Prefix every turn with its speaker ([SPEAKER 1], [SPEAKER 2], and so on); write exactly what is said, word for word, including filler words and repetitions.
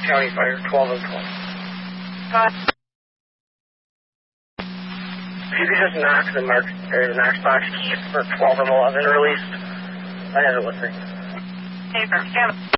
[SPEAKER 1] County Fire, twelve and twelve.
[SPEAKER 2] Got
[SPEAKER 1] If you could just knock the mark, or the Knox box key for twelve and eleven released, I have it with me.
[SPEAKER 2] paper. Stand